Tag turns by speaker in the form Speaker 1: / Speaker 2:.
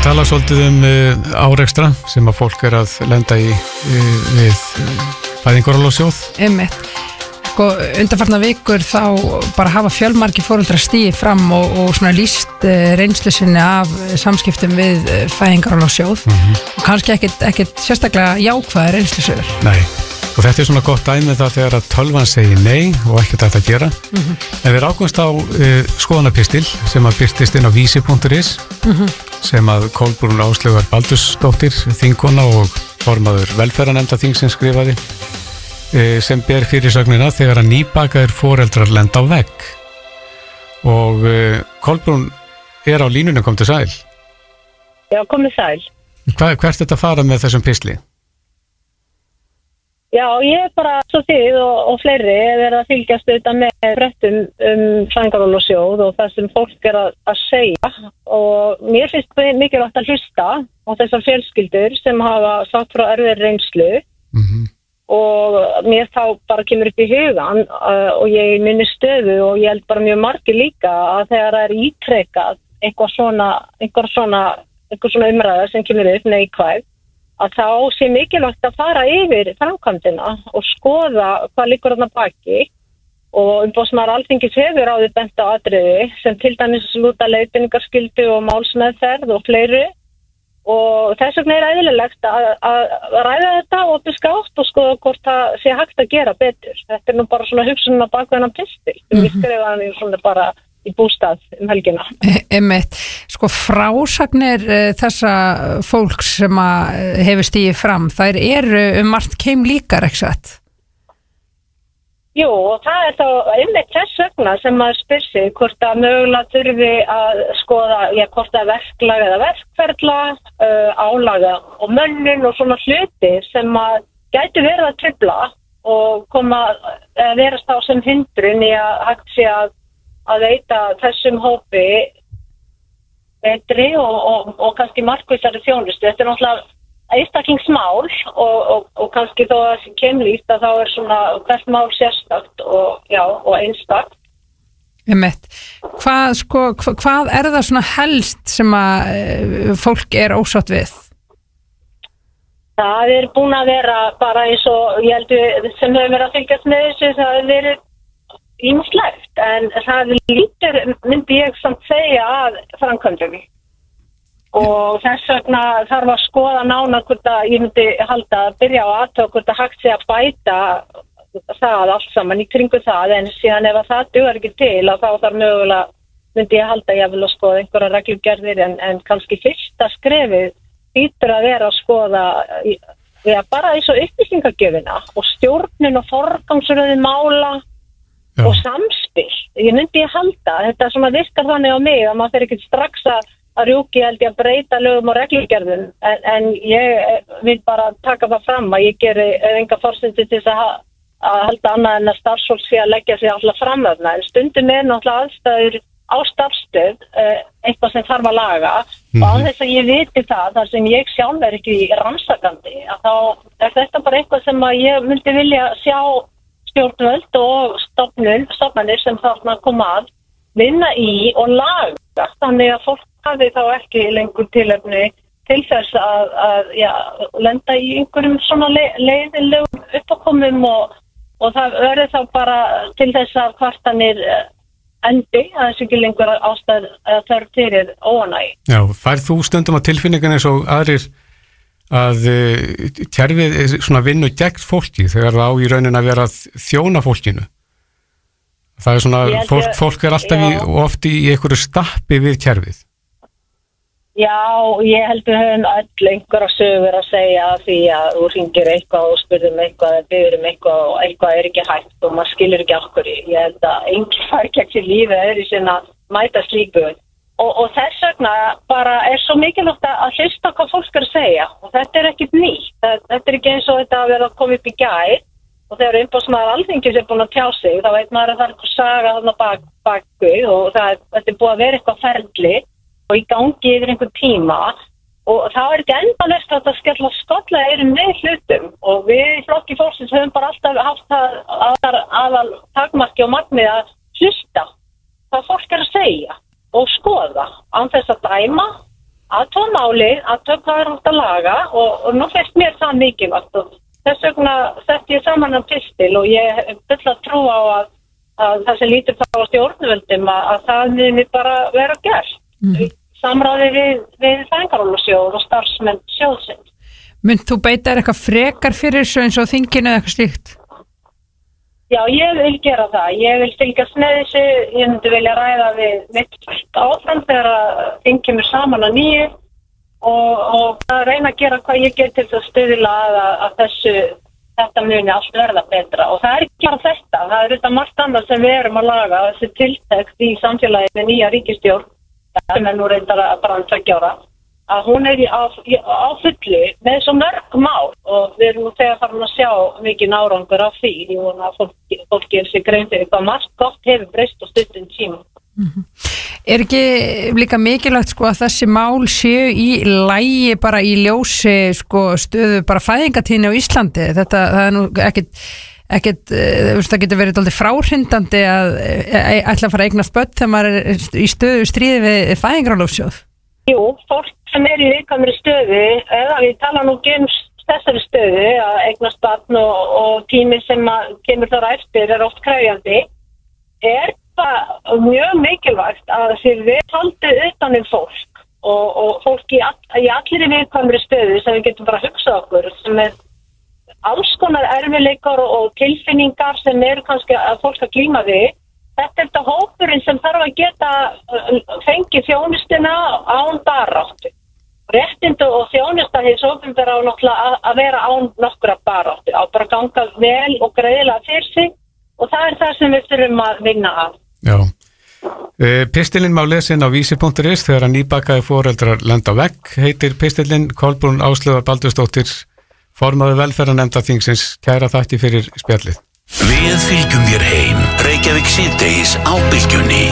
Speaker 1: tala svolítið árekstra sem að fólk að lenda í við fæðingarorlofssjóð.
Speaker 2: Einmitt. Undanfarna vikur þá bara hafa fjölmargir foreldrar stigið fram og svona lýst reynslu sinni af samskiptum við fæðingarorlofssjóð og kannski ekkert sérstaklega jákvæða reynslusögur.
Speaker 1: Nei, og þetta svona gott dæmi það þegar að tölvan segir nei og ekkert hægt að gera. En við rákumst á skoðanapistil sem að birtist inn á vísi.is sem að Kolbrún Áslaugar Baldursdóttir, þingkona og formaður velferðarnefndar þingsins skrifaði sem ber fyrirsögnina þegar að nýbakaðir foreldrar lenda á vegg. Og Kolbrún á línunni, kom til sæl.
Speaker 3: Já, komið sæl.
Speaker 1: Hvert þetta fara með þessum pistli?
Speaker 3: Já, ég bara svo þið og fleiri verið að fylgjast auðvitað með fréttum fæðingarorlofssjóð og það sem fólk að segja og mér finnst mikilvægt að hlusta á þessar fjölskyldur sem hafa sagt frá erfiðri reynslu og mér þá bara kemur upp í hugan og ég minni stöðu og ég held bara mjög margir líka að þegar það ítrekað einhver svona umræða sem kemur upp neikvæð að þá sé mikilvægt að fara yfir framkvæmdina og skoða hvað liggur þarna baki og umboðsmaður Alþingis hefur á því bent á atriði sem til dæmis lúta leiðbeiningarskyldu og málsmeðferð og fleiri og þess vegna eðlilegt að ræða þetta og beskátt og skoða hvort það sé hægt að gera betur. Þetta nú bara svona hugsunum að baka þennan pistil sem við skrifaðum í svona bara í bústað helgina.
Speaker 2: Einmitt. Frásagnir þessa fólks sem hefur stigið fram, þær eru margt keim líkar, ekki satt?
Speaker 3: Jú, og það þá einmitt þess vegna sem maður spyr sig hvort að mögulega þurfi að skoða hvort að verklag eða verkferla, álaga og mönnun og svona hluti sem að gætu verið að trufla og verast þá sem hindrun í að hægt sé að veita þessum hópi betri og kannski markvissari þjónustu. Þetta náttúrulega einstaklingsmál og kannski þó að það kemlýst að þá svona hvert mál sérstakt og einstakt.
Speaker 2: Einmitt. Hvað það svona helst sem að fólk ósátt við?
Speaker 3: Það búin að vera bara eins og ég held sem hefur verið að fylgjast með þessu það hefur verið ýmislegt, en það lítur, myndi ég samt segja að framkvæmdum. Og þess vegna þarf að skoða nánar hvort að ég myndi halda að byrja á aðtöku hvort að hægt sé að bæta það allt saman í kringu það, en síðan ef það dugar ekki til að þá þarf mögulega, myndi ég halda ég vil að skoða einhverja reglugerðir en kannski fyrsta skrefið hlýtur að vera að skoða bara eins og upplýsingagjöfina og stjórnun og forgangsröðin mála og samspil. Ég myndi halda, þetta svona virkar þannig á mig að maður fer ekki strax að rjúki held ég að breyta lögum og reglugerðum en ég vil bara taka það fram að ég geri enga forsyndu til þess að halda annað en að starfsfólk sé að leggja sig alltaf fram þarna. En stundum náttúrulega aðstæður á starfsstöð eitthvað sem þarf að laga og án þess að ég viti það þar sem ég sjálf ekki rannsakandi að þá þetta bara eitthvað sem að ég myndi vilja sjá stjórnvöld og stofnanir sem þarna koma að vinna í og laga þannig að fólk hafi þá ekki lengur tilefni til þess að lenda í einhverjum svona leiðinlegum uppákomum og það verður þá bara til þess að kvartanir endi að þessi ekki lengur ástæð þörf fyrir óánægi.
Speaker 1: Já, færð þú stundum á tilfinningunni eins og aðrir að kerfið svona vinnu gegn fólki þegar það á í raunin að vera að þjóna fólkinu. Það svona, fólk alltaf oft í einhverju stappi við kerfið.
Speaker 3: Já, ég held við höfum öll einhverja sögur að segja því að þú hringir eitthvað og spurðum eitthvað eða biður eitthvað og eitthvað ekki hægt og maður skilur ekki okkur. Ég held að enginn fær ekki til lífið í sinna mæta slíku. Og þess vegna bara svo mikilvægt að hlusta hvað fólk að segja og þetta ekkert nýtt. Þetta ekki eins og þetta að vera að koma upp í gær og þegar umboðsmaður Alþingis búin að tjá sig þá veit maður að það eitthvað saga þarna baku og þetta búið að vera eitthvað ferli og í gangi yfir einhvern tíma og það ekki endalaust að skella skolla með hlutum og við í Flokki fólksins höfum bara alltaf haft það aðal takmarki og magnið að hlusta hvað fólk að segja og skoða án þess að dæma, aðtöku málið, aðtöku hvað hægt að laga og nú finnst mér það mikilvægt og þess vegna setti ég saman hann pistil og ég full að trú á að það sem lítur þá á stjórnvöldum að það muni bara vera gert. Samráði við Fæðingarorlofssjóð og starfsmenn sjóðsins.
Speaker 2: Mynd þú beita eitthvað frekar fyrir þessu eins og þinginu eða eitthvað slíkt?
Speaker 3: Já, ég vil gera það. Ég vil fylgjast með þessu, ég myndi vilja ræða við mitt áfram þegar þing kemur saman að nýju og reyna að gera hvað ég get til að stuðla að þetta muni allt verða betra og það ekki bara þetta, það þetta margt annað sem við erum að laga, þessi tiltekst í samfélagi með nýja ríkisstjórn sem nú reyndar bara 2 ára að hún á fullu með svo mörg mál og við erum nú þegar farin að sjá mikið árangur af því ég vona að fólki er sig grein fyrir hvað margt gott hefur breyst á stuttum tíma.
Speaker 2: Er ekki líka mikilvægt sko að þessi mál séu í lagi bara í ljósi sko stöðu bara fæðingatíðni á Íslandi það er nú ekkert það getur verið dálítið fráhrindandi að ætla að fara að eignast börn þegar maður er í stöðu stríði við Fæðingarorlofssjóð.
Speaker 3: Jú, fólk sem er í viðkvæmri stöðu eða við tala nú þessari stöðu að eignast barn og tími sem kemur þar eftir er oft krefjandi það mjög mikilvægt að þér við haldið utan fólk og fólk í allir viðkvæmri stöðu sem við getum bara að hugsa okkur sem er alls konar erfiðleikar og tilfinningar sem eru kannski að fólk að glíma við. Þetta er þetta hópurinn sem þarf að geta fengið þjónustuna án baráttu. Réttindu og þjónusta hins opinbera á náttúrulega að vera án nokkra baráttu, á bara ganga vel og greiðlega fyrir sig og það er það sem við þurfum að vinna af.
Speaker 1: Já. Pistilinn má lesin á vísi.is þegar að nýbakaði foreldrar lenda vegg, heitir pistilinn Kolbrún Áslaugar Baldursdóttir, formaður velferðarnefndar þingsins, kæra þakki fyrir spjallið.
Speaker 4: Við fylgjum þér heim, Reykjavík síðdegis á Bylgjunni.